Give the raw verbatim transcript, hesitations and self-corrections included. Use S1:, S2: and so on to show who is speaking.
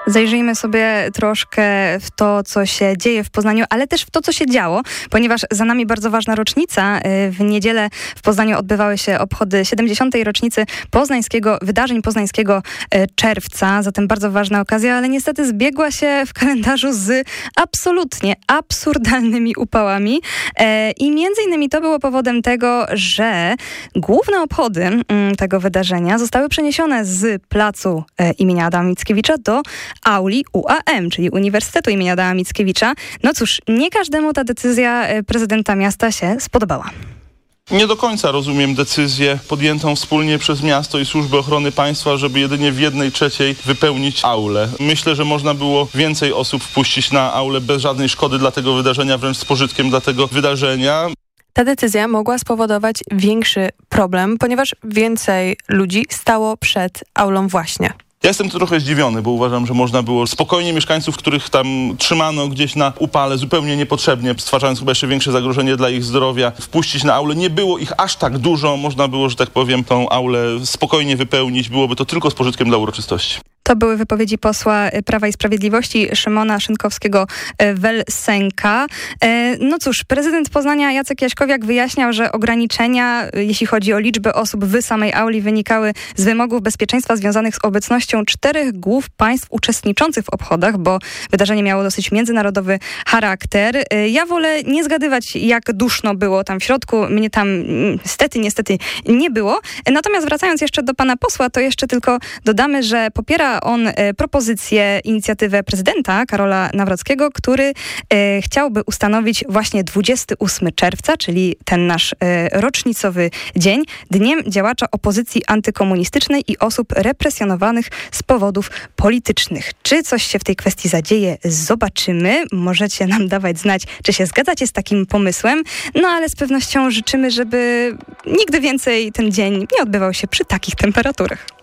S1: Zajrzyjmy sobie troszkę w to, co się dzieje w Poznaniu, ale też w to, co się działo, ponieważ za nami bardzo ważna rocznica. W niedzielę w Poznaniu odbywały się obchody siedemdziesiątej rocznicy poznańskiego, wydarzeń poznańskiego czerwca, zatem bardzo ważna okazja, ale niestety zbiegła się w kalendarzu z absolutnie absurdalnymi upałami i między innymi to było powodem tego, że główne obchody tego wydarzenia zostały przeniesione z placu imienia Adama Mickiewicza do auli U A M, czyli Uniwersytetu imienia Adama Mickiewicza. No cóż, nie każdemu ta decyzja prezydenta miasta się spodobała.
S2: Nie do końca rozumiem decyzję podjętą wspólnie przez miasto i Służby Ochrony Państwa, żeby jedynie w jednej trzeciej wypełnić aulę. Myślę, że można było więcej osób wpuścić na aulę bez żadnej szkody dla tego wydarzenia, wręcz z pożytkiem dla tego wydarzenia.
S3: Ta decyzja mogła spowodować większy problem, ponieważ więcej ludzi stało przed aulą właśnie.
S2: Ja jestem tu trochę zdziwiony, bo uważam, że można było spokojnie mieszkańców, których tam trzymano gdzieś na upale, zupełnie niepotrzebnie, stwarzając chyba jeszcze większe zagrożenie dla ich zdrowia, wpuścić na aulę. Nie było ich aż tak dużo, można było, że tak powiem, tą aulę spokojnie wypełnić. Byłoby to tylko z pożytkiem dla uroczystości.
S1: To były wypowiedzi posła Prawa i Sprawiedliwości Szymona Szynkowskiego-Welsenka. No cóż, prezydent Poznania Jacek Jaśkowiak wyjaśniał, że ograniczenia, jeśli chodzi o liczbę osób w samej auli, wynikały z wymogów bezpieczeństwa związanych z obecnością czterech głów państw uczestniczących w obchodach, bo wydarzenie miało dosyć międzynarodowy charakter. Ja wolę nie zgadywać, jak duszno było tam w środku. Mnie tam niestety, niestety nie było. Natomiast wracając jeszcze do pana posła, to jeszcze tylko dodamy, że popiera on e, propozycję, inicjatywę prezydenta Karola Nawrockiego, który e, chciałby ustanowić właśnie dwudziestego ósmego czerwca, czyli ten nasz e, rocznicowy dzień, dniem działacza opozycji antykomunistycznej i osób represjonowanych z powodów politycznych. Czy coś się w tej kwestii zadzieje? Zobaczymy. Możecie nam dawać znać, czy się zgadzacie z takim pomysłem. No ale z pewnością życzymy, żeby nigdy więcej ten dzień nie odbywał się przy takich temperaturach.